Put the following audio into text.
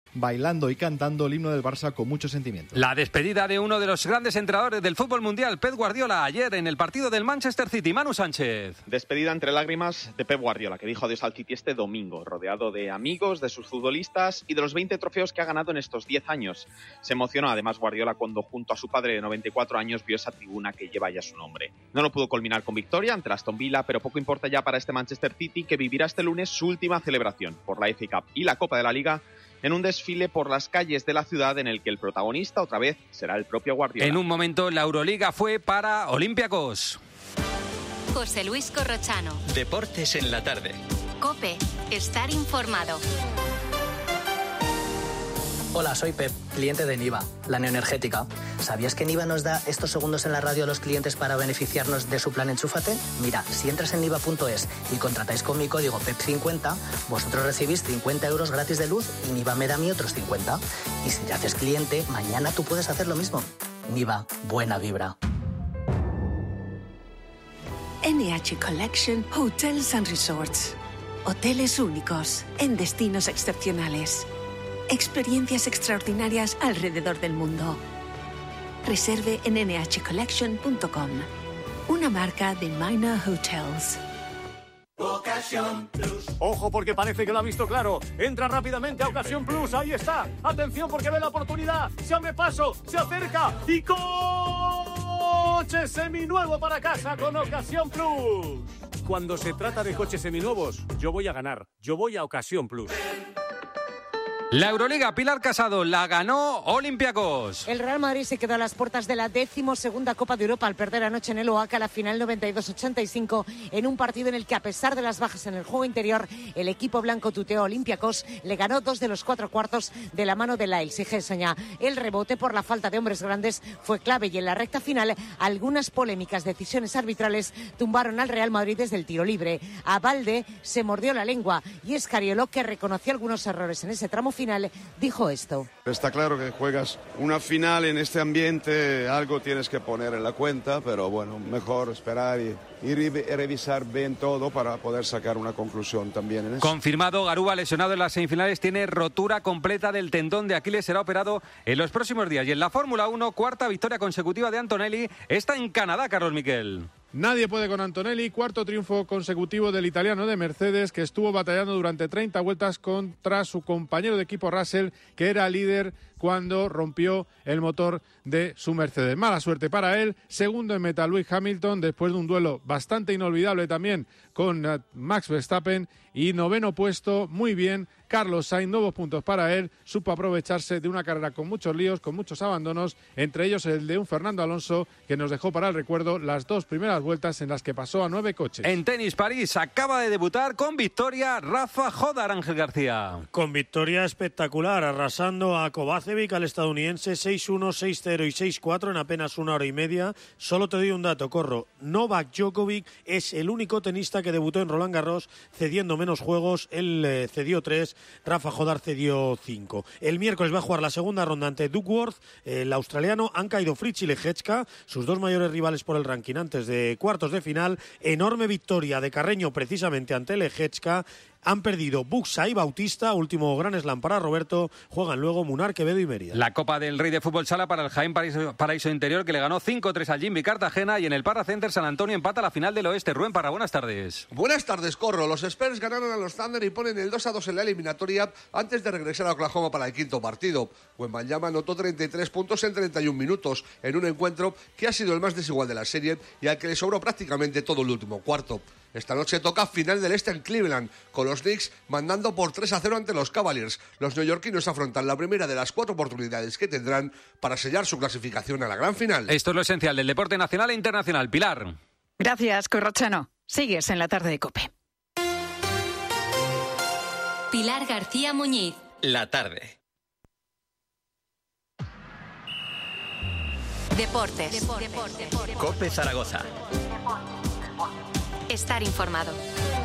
bailando y cantando el himno del Barça con mucho sentimiento. La despedida de uno de los grandes entrenadores del fútbol mundial, Pep Guardiola, ayer en el partido del Manchester City. Manu Sánchez. Despedida entre lágrimas de Pep Guardiola, que dijo adiós al City este domingo, rodeado de amigos, de sus futbolistas y de los 20 trofeos que ha ganado en estos 10 años. Se emocionó además Guardiola cuando junto a su padre de 94 años vio esa tribuna que lleva ya su nombre. No lo pudo culminar con victoria ante Aston Villa, pero poco importa ya para este Manchester City, que vivirá este lunes su última celebración por la FA Cup y la Copa de la Liga en un desfile por las calles de la ciudad en el que el protagonista otra vez será el propio Guardiola. En un momento la Euroliga fue para Olympiacos. José Luis Corrochano. Deportes en la tarde. COPE. Estar informado. Hola, soy Pep, cliente de Niva, la neoenergética. ¿Sabías que Niva nos da estos segundos en la radio a los clientes para beneficiarnos de su plan Enchúfate? Mira, si entras en niva.es y contratáis con mi código PEP50, vosotros recibís 50 euros gratis de luz y Niva me da a mí otros 50. Y si te haces cliente, mañana tú puedes hacer lo mismo. Niva, buena vibra. NH Collection Hotels and Resorts. Hoteles únicos en destinos excepcionales. Experiencias extraordinarias alrededor del mundo. Reserve en nhcollection.com. Una marca de Minor Hotels. Ocasión Plus. Ojo, porque parece que lo ha visto claro. Entra rápidamente a Ocasión Plus. Ahí está. Atención, porque ve la oportunidad. Se abre paso, se acerca y coche seminuevo para casa con Ocasión Plus. Cuando se trata de coches seminuevos, yo voy a ganar. Yo voy a Ocasión Plus. La Euroliga, Pilar Casado, la ganó Olympiacos. El Real Madrid se quedó a las puertas de la 12ª Copa de Europa al perder anoche en el Oaxaca la final 92-85 en un partido en el que, a pesar de las bajas en el juego interior, el equipo blanco tuteó a Olympiacos, le ganó 2 de los 4 cuartos de la mano de la Elsigesaña. El rebote por la falta de hombres grandes fue clave y en la recta final algunas polémicas decisiones arbitrales tumbaron al Real Madrid desde el tiro libre. A Valde se mordió la lengua y Escariolo, que reconoció algunos errores en ese tramo final, dijo esto. Está claro que juegas una final en este ambiente, algo tienes que poner en la cuenta, pero bueno, mejor esperar y revisar bien todo para poder sacar una conclusión también en eso. Confirmado, Garuba, lesionado en las semifinales, tiene rotura completa del tendón de Aquiles, será operado en los próximos días. Y en la Fórmula 1, cuarta victoria consecutiva de Antonelli, está en Canadá, Carlos Miquel. Nadie puede con Antonelli, cuarto triunfo consecutivo del italiano de Mercedes, que estuvo batallando durante 30 vueltas contra su compañero de equipo Russell, que era líder cuando rompió el motor de su Mercedes. Mala suerte para él, segundo en meta Lewis Hamilton, después de un duelo bastante inolvidable también con Max Verstappen, y noveno puesto, muy bien, Carlos Sainz, nuevos puntos para él, supo aprovecharse de una carrera con muchos líos, con muchos abandonos, entre ellos el de un Fernando Alonso que nos dejó para el recuerdo las 2 primeras vueltas en las que pasó a 9 coches. En tenis, París acaba de debutar con victoria Rafa Jodar, Ángel García. Con victoria espectacular, arrasando a Kovacevic, al estadounidense, 6-1, 6-0 y 6-4 en apenas una hora y media. Solo te doy un dato, Corro. Novak Djokovic es el único tenista que debutó en Roland Garros cediendo menos juegos. Él cedió 3, Rafa Jodar cedió 5. El miércoles va a jugar la segunda ronda ante Duckworth, el australiano. Han caído Fritz y Lehecka, sus 2 mayores rivales por el ranking antes de cuartos de final. Enorme victoria de Carreño precisamente ante Lehecka. Han perdido Buxa y Bautista, último gran slam para Roberto. Juegan luego Munar, Quevedo y Mérida. La Copa del Rey de Fútbol Sala para el Jaén Paraíso Interior, que le ganó 5-3 al Jimmy Cartagena, y en el Parra Center San Antonio empata la final del Oeste. Rubén Parra, buenas tardes. Buenas tardes, Corro. Los Spurs ganaron a los Thunder y ponen el 2-2 en la eliminatoria antes de regresar a Oklahoma para el quinto partido. Wembanyama anotó 33 puntos en 31 minutos en un encuentro que ha sido el más desigual de la serie y al que le sobró prácticamente todo el último cuarto. Esta noche toca final del Este en Cleveland, con los Knicks mandando por 3-0 ante los Cavaliers. Los neoyorquinos afrontan la primera de las 4 oportunidades que tendrán para sellar su clasificación a la gran final. Esto es lo esencial del deporte nacional e internacional. Pilar. Gracias, Corrochano. Sigues en la tarde de COPE. Pilar García Muñiz. La tarde. Deportes. COPE Zaragoza. Estar informado.